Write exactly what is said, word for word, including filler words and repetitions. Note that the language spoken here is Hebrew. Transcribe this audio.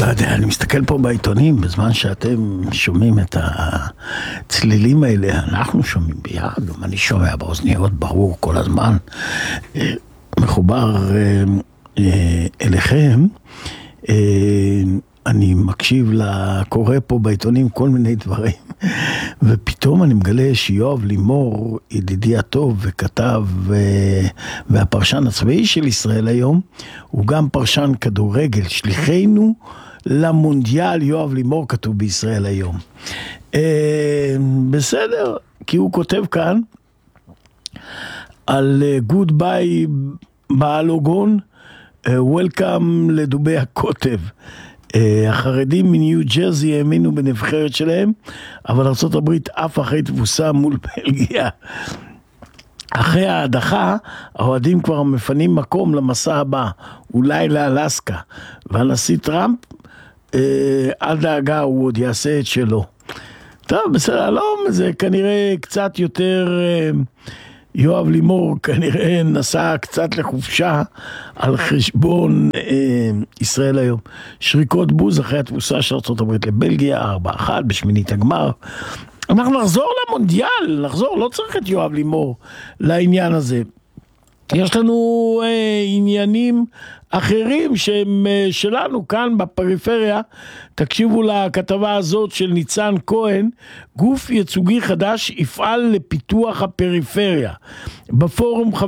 יודע, אני מסתכל פה בעיתונים, בזמן שאתם שומעים את הצלילים האלה, אנחנו שומעים ביד, גם אני שומע באוזניות, ברור כל הזמן, מחובר אליכם, אני מקשיב לקורא פה בעיתונים כל מיני דברים, ופתאום אני מגלה שיואב לימור, ידידי הטוב וכתב, והפרשן הצבאי של ישראל היום, הוא גם פרשן כדורגל, שליחנו למונדיאל, יואב לימור כתוב בישראל היום. בסדר, כי הוא כותב כאן על גודביי באלוגון, וולקאם לדובי הקוטב. החרדים מניו ג'רזי האמינו בנבחרת שלהם, אבל ארצות הברית אף אחרי תבוסה מול בלגיה. אחרי ההדחה, האוהדים כבר מפנים מקום למסע הבא, אולי לאלסקה, והנשיא טראמפ, אה, אל דאגה, הוא עוד יעשה את שלו. טוב, בסדר, לא, זה כנראה קצת יותר... אה, יואב לימור כנראה נסע קצת לחופשה על חשבון אה, ישראל היום. שריקות בוז אחרי התבוסה של ארצות הברית לבלגיה, ארבע אחת בשמינית הגמר. אנחנו נחזור למונדיאל, נחזור, לא צריך את יואב לימור לעניין הזה. יש לנו אה, עניינים אחרים שהם אה, שלנו כאן בפריפריה. תקשיבו לכתבה הזאת של ניצן כהן, גוף ייצוגי חדש יפעל לפיתוח הפריפריה. בפורום חבר